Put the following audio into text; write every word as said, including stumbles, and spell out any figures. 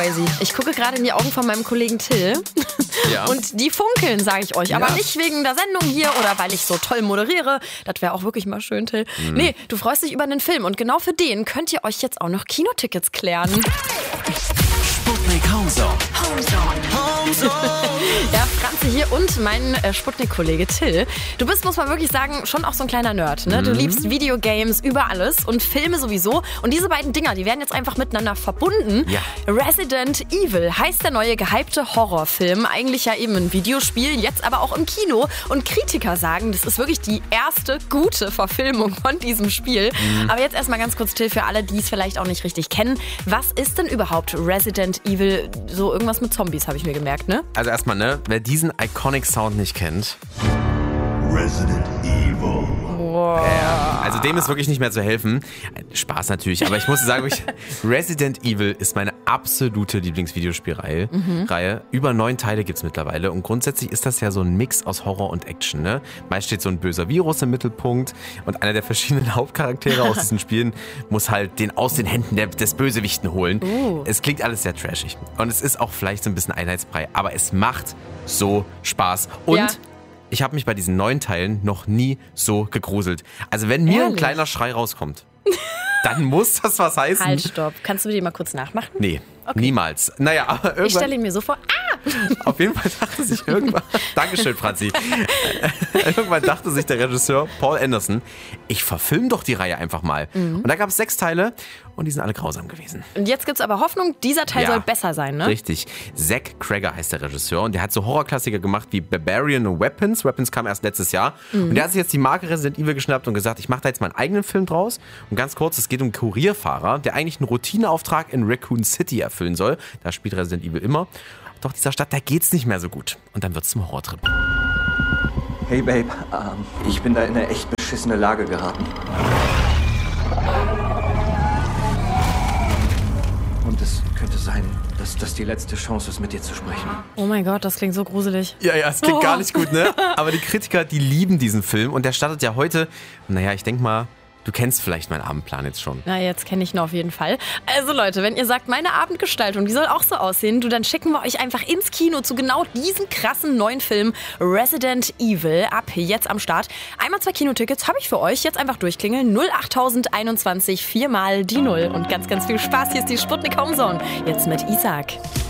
Ich gucke gerade in die Augen von meinem Kollegen Till Ja. und die funkeln, sage ich euch. Aber Ja. nicht wegen der Sendung hier oder weil ich so toll moderiere. Das wäre auch wirklich mal schön, Till. Mhm. Nee, du freust dich über einen Film und genau für den könnt ihr euch jetzt auch noch Kinotickets klären. Sputnik Homezone. Ja, Franzi hier und mein äh, Sputnik-Kollege Till. Du bist, muss man wirklich sagen, schon auch so ein kleiner Nerd. Ne? Du liebst Videogames über alles und Filme sowieso. Und diese beiden Dinger, die werden jetzt einfach miteinander verbunden. Ja. Resident Evil heißt der neue gehypte Horrorfilm. Eigentlich ja eben ein Videospiel, jetzt aber auch im Kino. Und Kritiker sagen, das ist wirklich die erste gute Verfilmung von diesem Spiel. Mhm. Aber jetzt erstmal ganz kurz, Till, für alle, die es vielleicht auch nicht richtig kennen. Was ist denn überhaupt Resident Evil? So irgendwas mit Zombies, habe ich mir gemerkt, ne? Also erstmal, ne, wer diesen Iconic Sound nicht kennt, Resident Evil. also dem ist wirklich nicht mehr zu helfen. Spaß natürlich, aber ich muss sagen, ich, Resident Evil ist meine absolute Lieblingsvideospielreihe. Mhm. Reihe. Über neun Teile gibt's mittlerweile und grundsätzlich ist das ja so ein Mix aus Horror und Action. Ne? Meist steht so ein böser Virus im Mittelpunkt und einer der verschiedenen Hauptcharaktere aus diesen Spielen muss halt den aus den Händen der, des Bösewichten holen. Uh. Es klingt alles sehr trashig und es ist auch vielleicht so ein bisschen Einheitsbrei, aber es macht so Spaß. Und ja. Ich habe mich bei diesen neuen Teilen noch nie so gegruselt. Also wenn mir Ehrlich? ein kleiner Schrei rauskommt, dann muss das was heißen. Halt, stopp. Kannst du dir mal kurz nachmachen? Nee, okay. Niemals. Naja, aber irgendwann... Ich stelle ihn mir so vor. Ah! Auf jeden Fall dachte sich irgendwann... Dankeschön, Franzi. Irgendwann dachte sich der Regisseur Paul Anderson, ich verfilme doch die Reihe einfach mal. Mhm. Und da gab es sechs Teile und die sind alle grausam gewesen. Und jetzt gibt's aber Hoffnung, dieser Teil Ja. soll besser sein, ne? Richtig. Zack Cregger heißt der Regisseur und der hat so Horrorklassiker gemacht wie Barbarian und Weapons. Weapons kam erst letztes Jahr. Mhm. Und der hat sich jetzt die Marke Resident Evil geschnappt und gesagt, ich mache da jetzt meinen eigenen Film draus. Und ganz kurz, es geht um einen Kurierfahrer, der eigentlich einen Routineauftrag in Raccoon City erfüllen soll. Da spielt Resident Evil immer. Doch dieser Stadt, da geht's nicht mehr so gut. Und dann wird's zum Horrortrip. Hey Babe, ähm, ich bin da in eine echt beschissene Lage geraten. Und es könnte sein, dass das die letzte Chance ist, mit dir zu sprechen. Oh mein Gott, das klingt so gruselig. Ja, ja, es klingt Oh. gar nicht gut, ne? Aber die Kritiker, die lieben diesen Film und der startet ja heute. Naja, ich denke mal, du kennst vielleicht meinen Abendplan jetzt schon. Na, jetzt kenne ich ihn auf jeden Fall. Also Leute, wenn ihr sagt, meine Abendgestaltung, die soll auch so aussehen, du, dann schicken wir euch einfach ins Kino zu genau diesem krassen neuen Film Resident Evil. Ab jetzt am Start. Einmal zwei Kinotickets habe ich für euch. Jetzt einfach durchklingeln. null acht einundzwanzig, viermal die Null. Und ganz, ganz viel Spaß. Hier ist die Sputnik Homezone. Jetzt mit Isaac.